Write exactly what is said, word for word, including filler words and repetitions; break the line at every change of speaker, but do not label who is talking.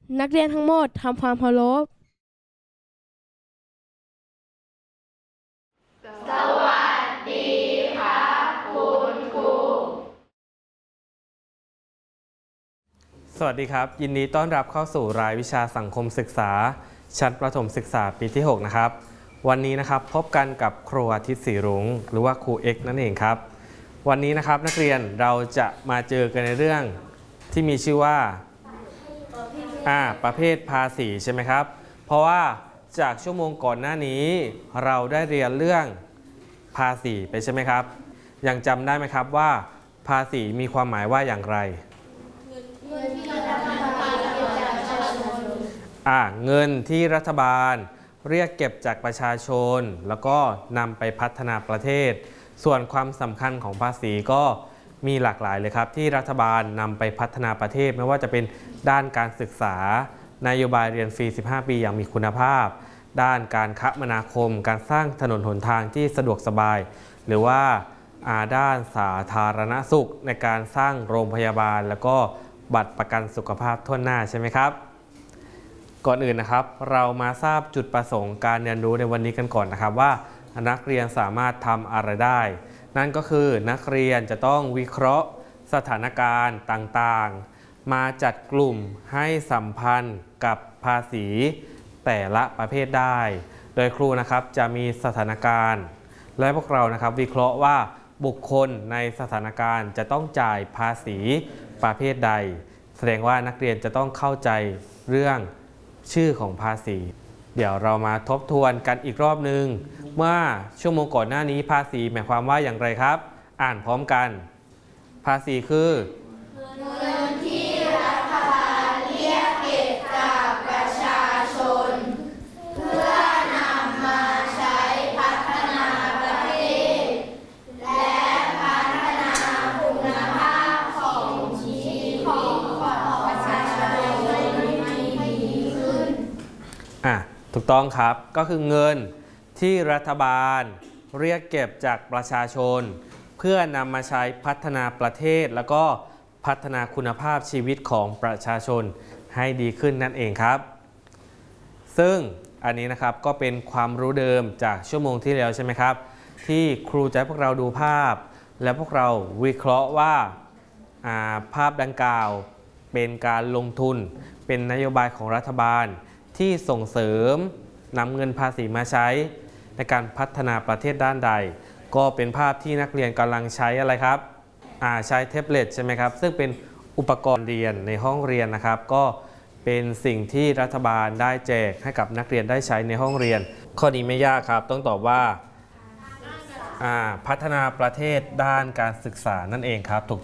นักเรียนทั้งหมดทำความเคารพ
สวัสดีครับคุณครู
สวัสดีครับยินดีต้อนรับเข้าสู่รายวิชาสังคมศึกษาชั้นประถมศึกษาปีที่หกนะครับวันนี้นะครับพบกันกับครูอาทิตย์ศรีรุ้งหรือว่าครูเอ็กนั่นเองครับวันนี้นะครับนักเรียนเราจะมาเจอกันในเรื่องที่มีชื่อว่าอ่าประเภทภาษีใช่ไหมครับเพราะว่าจากชั่วโมงก่อนหน้านี้เราได้เรียนเรื่องภาษีไปใช่ไหมครับยังจำได้ไหมครับว่าภาษีมีความหมายว่าอย่างไรอ่าเงินที่รัฐบาลเรียกเก็บจากประชาชนแล้วก็นำไปพัฒนาประเทศส่วนความสำคัญของภาษีก็มีหลากหลายเลยครับที่รัฐบาลนำไปพัฒนาประเทศไม่ว่าจะเป็นด้านการศึกษานโยบายเรียนฟรีสิบห้าปีอย่างมีคุณภาพด้านการคมนาคมการสร้างถนนหนทางที่สะดวกสบายหรือว่าด้านสาธารณสุขในการสร้างโรงพยาบาลแล้วก็บัตรประกันสุขภาพทั่วหน้าใช่ไหมครับก่อนอื่นนะครับเรามาทราบจุดประสงค์การเรียนรู้ในวันนี้กันก่อนนะครับว่านักเรียนสามารถทำอะไรได้นั่นก็คือนักเรียนจะต้องวิเคราะห์สถานการณ์ต่างๆมาจัดกลุ่มให้สัมพันธ์กับภาษีแต่ละประเภทได้โดยครูนะครับจะมีสถานการณ์และพวกเรานะครับวิเคราะห์ว่าบุคคลในสถานการณ์จะต้องจ่ายภาษีประเภทใดแสดงว่านักเรียนจะต้องเข้าใจเรื่องชื่อของภาษีเดี๋ยวเรามาทบทวนกันอีกรอบนึงเมื่อชั่วโมงก่อนหน้านี้ภาษีหมายความว่าอย่างไรครับอ่านพร้อมกันภาษีคือ
เงินที่รัฐบาลเรียกเก็บจากประชาชนเพื่อนำมาใช้พัฒนาประเทศและพัฒนาคุณภาพของชีวิตของประชาชนให้ดีขึ้น
อ่ะถูกต้องครับก็คือเงินที่รัฐบาลเรียกเก็บจากประชาชนเพื่อนำมาใช้พัฒนาประเทศแล้วก็พัฒนาคุณภาพชีวิตของประชาชนให้ดีขึ้นนั่นเองครับซึ่งอันนี้นะครับก็เป็นความรู้เดิมจากชั่วโมงที่แล้วใช่ไหมครับที่ครูจะให้พวกเราดูภาพและพวกเราวิเคราะห์ว่าภาพดังกล่าวเป็นการลงทุนเป็นนโยบายของรัฐบาลที่ส่งเสริมนำเงินภาษีมาใช้ในการพัฒนาประเทศด้านใดก็เป็นภาพที่นักเรียนกำลังใช้อะไรครับใช้แท็บเล็ตใช่ไหมครับซึ่งเป็นอุปกรณ์เรียนในห้องเรียนนะครับก็เป็นสิ่งที่รัฐบาลได้แจกให้กับนักเรียนได้ใช้ในห้องเรียนข้อนี้ไม่ยากครับต้องตอบว่าพัฒนาประเทศด้านการศึกษานั่นเองครับถูก